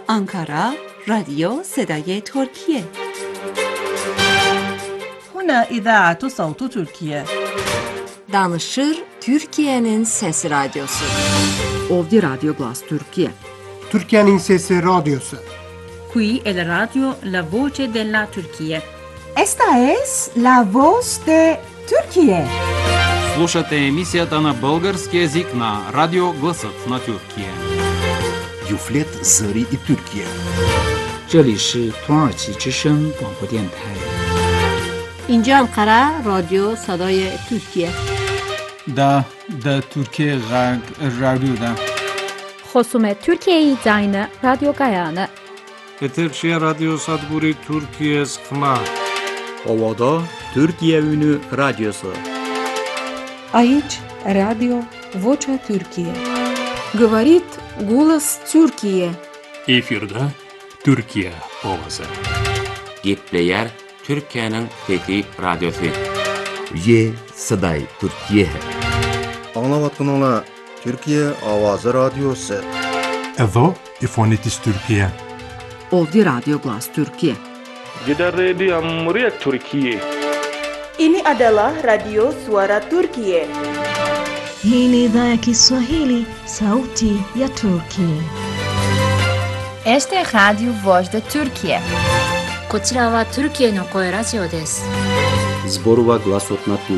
Ankara راديو صدای ترکیه. هنا إذاعة صوت تركيا. Danışır Türkiye'nin Sesi Radyosu. Ovdje Radio Glas Türkiye. Türkiye'nin Sesi Radyosu. Qui è la radio La Voce della Turchia. Esta es la voz de Turquía. Слушате емисията на български език на Радио Гласът на Тюркия. Юфлет Зари и Türkiye. 这里是土耳其之声广播电台。 اینجا انقره رادیو صدای ترکیه. دا ترکیه غرب رادیو دا. خصوم ترکیه زاین رادیو گایانه. Eterşehir Radyo Sadburi Türkiye Sıkma. Ovada Türkiye Ünü Radyosu. Aici Radio Vocea Türkiye. Говорит голос Türkiye. Efirde Türkiye ovası. Gepleyer Türkiye'nin Fethi Radyosu. Ye Saday Türkiye. Anlavatın Türkiye Avazı Radyosu. Evo İfonitis Türkiye. Ovdje Radio Glas Türkiye. Gider Radio Muriyak Türkiye. Ini adalah Radio Suara Turkiye. Hii ni idhaa ya Kiswahili, Sauti ya Turkiye. Este Radio Voz de Turkiye. こちらはトルキエの声ラジオです。 Zborova Glasot na